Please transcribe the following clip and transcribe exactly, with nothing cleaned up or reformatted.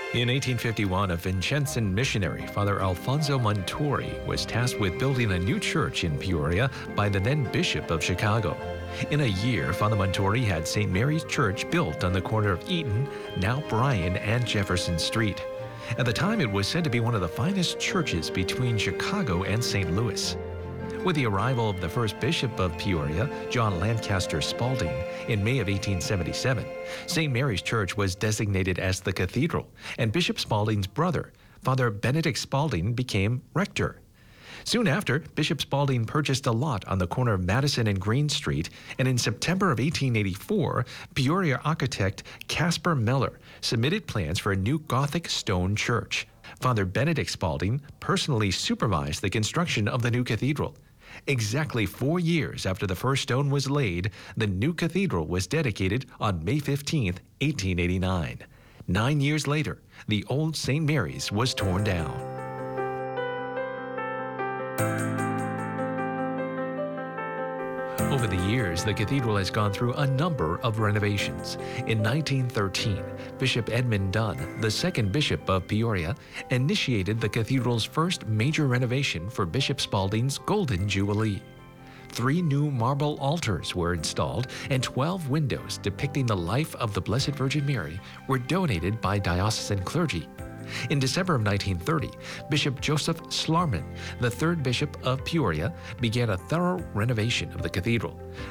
In eighteen fifty-one, a Vincentian missionary, Father Alfonso Montori, was tasked with building a new church in Peoria by the then Bishop of Chicago. In a year, Father Montori had Saint Mary's Church built on the corner of Eaton, now Bryan, and Jefferson Street. At the time, it was said to be one of the finest churches between Chicago and Saint Louis. With the arrival of the first bishop of Peoria, John Lancaster Spalding, in May of eighteen seventy-seven, Saint Mary's Church was designated as the cathedral, and Bishop Spalding's brother, Father Benedict Spalding, became rector. Soon after, Bishop Spalding purchased a lot on the corner of Madison and Green Street, and in September of eighteen eighty-four, Peoria architect Caspar Meller submitted plans for a new Gothic stone church. Father Benedict Spalding personally supervised the construction of the new cathedral. Exactly four years after the first stone was laid, the new cathedral was dedicated on May fifteenth, eighteen eighty-nine. Nine years later, the old Saint Mary's was torn down. Over the years, the cathedral has gone through a number of renovations. In nineteen thirteen, Bishop Edmund Dunn, the second bishop of Peoria, initiated the cathedral's first major renovation for Bishop Spalding's Golden Jubilee. Three new marble altars were installed, and twelve windows depicting the life of the Blessed Virgin Mary were donated by diocesan clergy. In December of nineteen thirty, Bishop Joseph Schlarman, the third bishop of Peoria, began a thorough renovation of the cathedral.